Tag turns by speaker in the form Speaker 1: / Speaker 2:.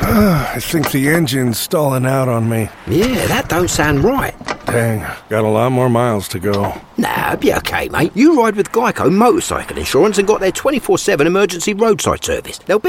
Speaker 1: I think the engine's stalling out on me.
Speaker 2: Yeah, that don't sound right.
Speaker 1: Dang, got a lot more miles to go.
Speaker 2: Nah, be okay, mate. You ride with Geico Motorcycle Insurance and got their 24/7 emergency roadside service. They'll be